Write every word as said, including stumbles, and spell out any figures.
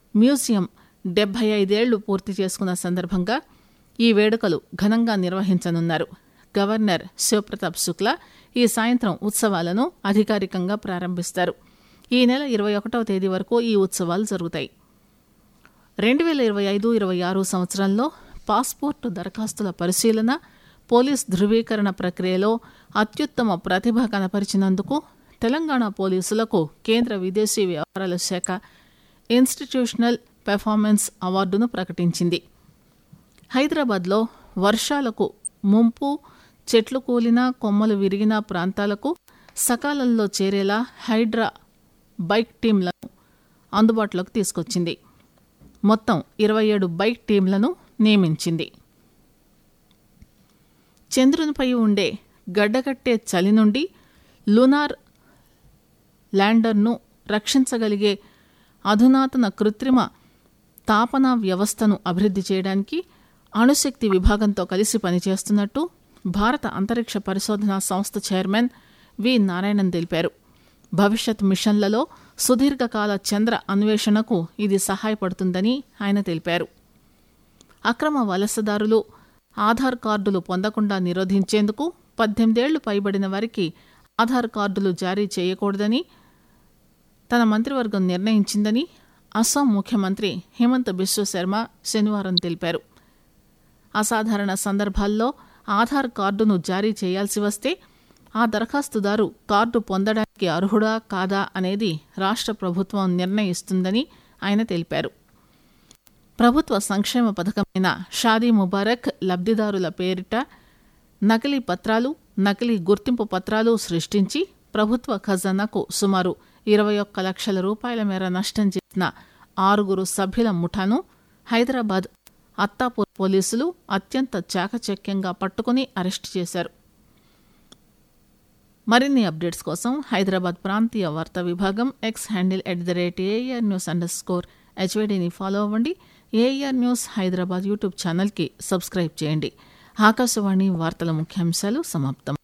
Museum డెబ్బై ఐదేళ్లు పూర్తి చేసుకున్న సందర్భంగా ఈ వేడుకలు ఘనంగా నిర్వహించనున్నారు. గవర్నర్ శివప్రతాప్ శుక్లా ఈ సాయంత్రం ఉత్సవాలను అధికారికంగా ప్రారంభిస్తారు. ఈ నెల ఇరవై ఒకటవ తేదీ వరకు ఈ ఉత్సవాలు జరుగుతాయి. రెండు వేల ఇరవై ఐదు ఇరవై ఆరు సంవత్సరంలో పాస్పోర్టు దరఖాస్తుల పరిశీలన, పోలీస్ ధృవీకరణ ప్రక్రియలో అత్యుత్తమ ప్రతిభ కనపరిచినందుకు తెలంగాణ పోలీసులకు కేంద్ర విదేశీ వ్యవహారాల శాఖ ఇన్స్టిట్యూషనల్ పెర్ఫార్మెన్స్ అవార్డును ప్రకటించింది. హైదరాబాద్లో వర్షాలకు ముంపు, చెట్లు కూలినా కొమ్మలు విరిగిన ప్రాంతాలకు సకాలంలో చేరేలా హైడ్రా బైక్ టీంలను అందుబాటులోకి తీసుకొచ్చింది. మొత్తం ఇరవై ఏడు బైక్ టీంలను నియమించింది. చంద్రునిపై ఉండే గడ్డకట్టే చలి నుండి లూనార్ ల్యాండర్ను రక్షించగలిగే అధునాతన కృత్రిమ తాపన వ్యవస్థను అభివృద్ధి చేయడానికి అణుశక్తి విభాగంతో కలిసి పనిచేస్తున్నట్టు భారత అంతరిక్ష పరిశోధనా సంస్థ చైర్మన్ వి నారాయణన్ తెలిపారు. భవిష్యత్ మిషన్లలో సుదీర్ఘకాల చంద్ర అన్వేషణకు ఇది సహాయపడుతుందని ఆయన తెలిపారు. అక్రమ వలసదారులు ఆధార్ కార్డులు పొందకుండా నిరోధించేందుకు పద్దెనిమిదేళ్లు పైబడిన వారికి ఆధార్ కార్డులు జారీ చేయకూడదని తన మంత్రివర్గం నిర్ణయించిందని అస్సాం ముఖ్యమంత్రి హిమంత బిశ్వ శర్మ శనివారం తెలిపారు. అసాధారణ సందర్భాల్లో ఆధార్ కార్డును జారీ చేయాల్సి వస్తే ఆ దరఖాస్తుదారు కార్డు పొందడానికి అర్హుడా కాదా అనేది రాష్ట్ర ప్రభుత్వం నిర్ణయిస్తుందని ఆయన తెలిపారు. ప్రభుత్వ సంక్షేమ పథకమైన షాదీ ముబారక్ లబ్ధిదారుల పేరిట నకిలీ పత్రాలు, నకిలీ గుర్తింపు పత్రాలు సృష్టించి ప్రభుత్వ ఖజానాకు సుమారు ఇరవై ఒక్క లక్షల రూపాయల మేర నష్టం చేసిన ఆరుగురు సభ్యుల ముఠాను హైదరాబాద్ అత్తాపూర్ పోలీసులు అత్యంత చాకచక్యంగా పట్టుకుని అరెస్టు చేశారు. మరిన్ని అప్డేట్స్ కోసం హైదరాబాద్ ప్రాంతీయ వార్తా విభాగం X handle at the rate AR news under score హెచ్వైడీని follow అవ్వండి. ఏఆర్ న్యూస్ హైదరాబాద్ యూట్యూబ్ ఛానల్కి సబ్స్క్రైబ్ చేయండి. ఆకాశవాణి వార్తల ముఖ్యాంశాలు సమాప్తం.